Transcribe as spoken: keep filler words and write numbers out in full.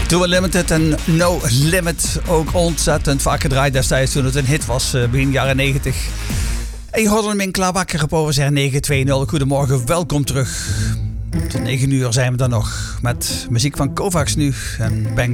Duo Limited en No Limit. Ook ontzettend vaak gedraaid destijds toen het een hit was, begin jaren negentig. En je hoorde hem in Klaarwakker op O S R negen twintig. Goedemorgen, welkom terug. Tot negen uur zijn we dan nog met muziek van Kovacs nu en Bang